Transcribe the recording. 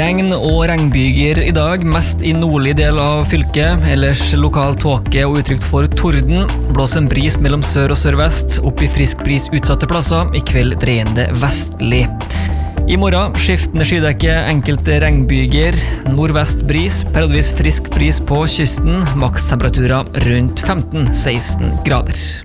Regn og regnbyger I dag, mest I nordlig del av fylket, ellers lokal tåke og utrygt for torden. Blåser en bris mellom sør og sørvest, opp I frisk bris utsatte plasser, I kveld dreiende vestlig. I morgen skiftende skydekke, enkelte regnbyger, nordvest bris, periodvis frisk bris på kysten, makstemperaturer rundt 15-16 grader.